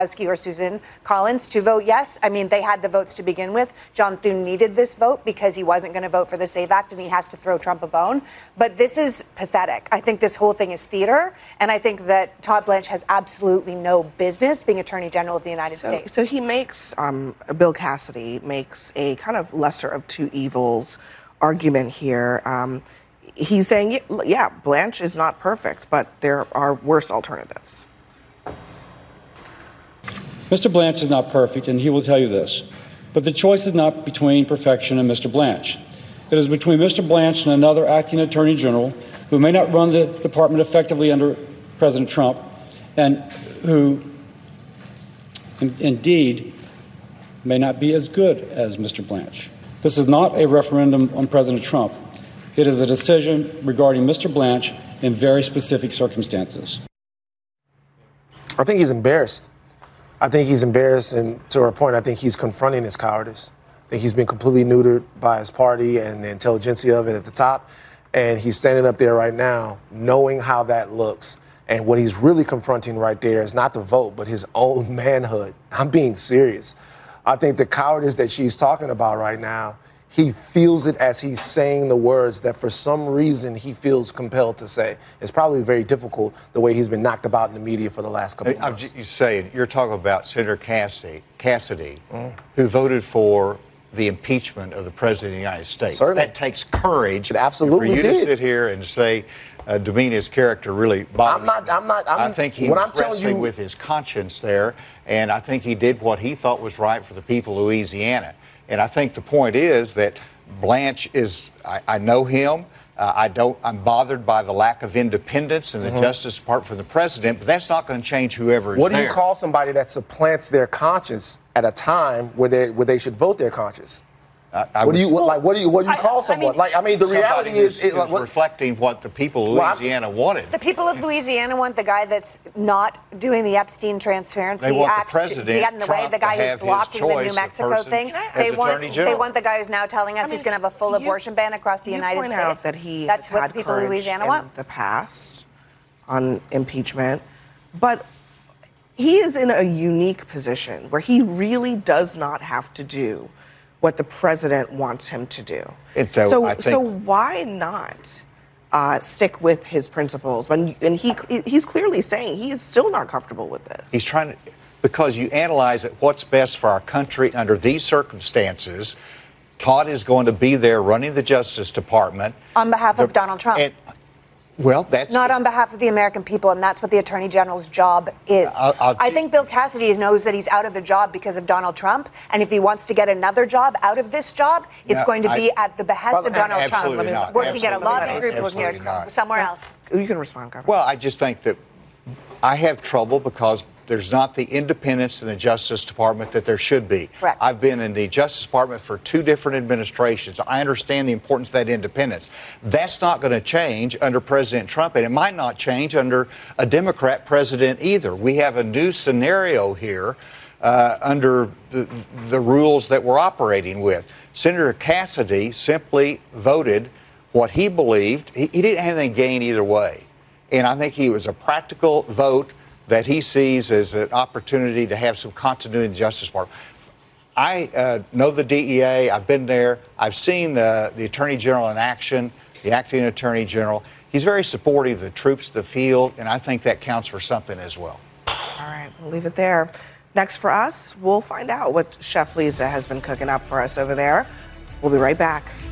or Susan Collins to vote yes. I mean, they had the votes to begin with. John Thune needed this vote because he wasn't going to vote for the SAVE Act, and he has to throw Trump a bone. But this is pathetic. I think this whole thing is theater, and I think that Todd Blanche has absolutely no business being Attorney General of the United States. So he makes, Bill Cassidy makes a kind of lesser of two evils argument here. He's saying, yeah, Blanche is not perfect, but there are worse alternatives. Mr. Blanche is not perfect, and he will tell you this. But the choice is not between perfection and Mr. Blanche. It is between Mr. Blanche and another acting attorney general who may not run the department effectively under President Trump and who, indeed, may not be as good as Mr. Blanche. This is not a referendum on President Trump. It is a decision regarding Mr. Blanche in very specific circumstances. I think he's embarrassed. I think he's embarrassed, and to her point, I think he's confronting his cowardice. I think he's been completely neutered by his party and the intelligentsia of it at the top, and he's standing up there right now knowing how that looks. And what he's really confronting right there is not the vote, but his own manhood. I'm being serious. I think the cowardice that she's talking about right now, he feels it as he's saying the words that for some reason he feels compelled to say. It's probably very difficult the way he's been knocked about in the media for the last couple of months. You say you're talking about Senator Cassidy, who voted for the impeachment of the President of the United States. Certainly. That takes courage. It absolutely for you did. to sit here and say demean his character really bothers me. I think he was wrestling with his conscience there, and I think he did what he thought was right for the people of Louisiana. And I think the point is that Blanche is, I know him. I'm bothered by the lack of independence in the Justice Department from the president, but that's not going to change whoever is there. What do you call somebody that supplants their conscience at a time where they should vote their conscience? What do you call someone? The reality is reflecting what the people of Louisiana wanted. The people of Louisiana want the guy that's not doing the Epstein Transparency Act to get in the way. The guy who's blocking the New Mexico thing. They want the guy who's now telling us he's going to have a full abortion ban across the United States. Out that he that's has what had the people of Louisiana want. In the past on impeachment, but he is in a unique position where he really does not have to do what the president wants him to do. So why not stick with his principles? And he's clearly saying he is still not comfortable with this. He's trying to, because you analyze what's best for our country under these circumstances. Todd is going to be there running the Justice Department. On behalf of Donald Trump. Well, that's not on behalf of the American people, and that's what the Attorney General's job is. I think Bill Cassidy knows that he's out of the job because of Donald Trump, and if he wants to get another job out of this job, it's going to be at the behest of Donald Trump. Working at a lobby group, working somewhere else. You can respond, Governor. Well, I just think that I have trouble because there's not the independence in the Justice Department that there should be. Correct. I've been in the Justice Department for 2 different administrations. I understand the importance of that independence. That's not going to change under President Trump, and it might not change under a Democrat president either. We have a new scenario here under the rules that we're operating with. Senator Cassidy simply voted what he believed. He didn't have anything to gain either way. And I think he was a practical vote that he sees as an opportunity to have some continuity in the Justice Department. I know the DEA. I've been there. I've seen the Attorney General in action, the acting Attorney General. He's very supportive of the troops in the field, and I think that counts for something as well. All right, we'll leave it there. Next for us, we'll find out what Chef Lisa has been cooking up for us over there. We'll be right back.